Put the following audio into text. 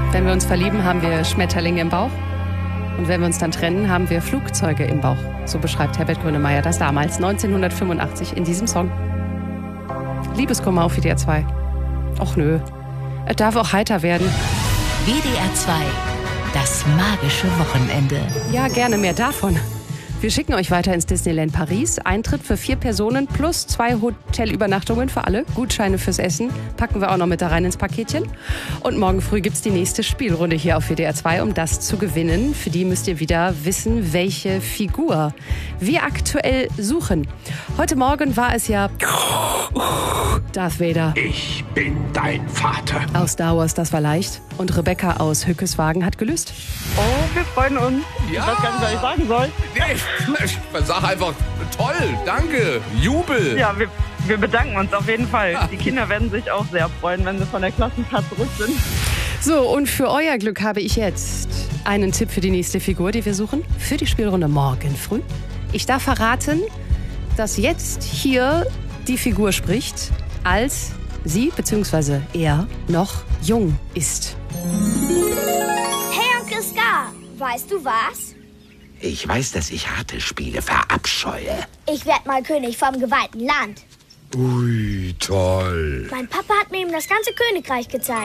Wenn wir uns verlieben, haben wir Schmetterlinge im Bauch. Und wenn wir uns dann trennen, haben wir Flugzeuge im Bauch. So beschreibt Herbert Grönemeyer das damals, 1985, in diesem Song. Liebeskummer auf WDR 2. Och nö, es darf auch heiter werden. WDR 2, das magische Wochenende. Ja, gerne mehr davon. Wir schicken euch weiter ins Disneyland Paris. Eintritt für 4 Personen plus 2 Hotelübernachtungen für alle. Gutscheine fürs Essen packen wir auch noch mit da rein ins Paketchen. Und morgen früh gibt's die nächste Spielrunde hier auf WDR 2, um das zu gewinnen. Für die müsst ihr wieder wissen, welche Figur wir aktuell suchen. Heute Morgen war es ja Darth Vader. Ich bin dein Vater. Aus Star Wars, das war leicht. Und Rebecca aus Hückeswagen hat gelöst. Oh, wir freuen uns. Ja. Ich weiß gar nicht, was ich sagen soll. Nee, sag einfach toll, danke, Jubel. Ja, wir bedanken uns auf jeden Fall. Die Kinder werden sich auch sehr freuen, wenn sie von der Klassenfahrt zurück sind. So, und für euer Glück habe ich jetzt einen Tipp für die nächste Figur, die wir suchen, für die Spielrunde morgen früh. Ich darf verraten, dass jetzt hier die Figur spricht, als sie bzw. er noch jung ist. Hey, Onkel Scar, weißt du was? Ich weiß, dass ich harte Spiele verabscheue. Ich werd mal König vom geweihten Land. Ui, toll. Mein Papa hat mir eben das ganze Königreich gezeigt.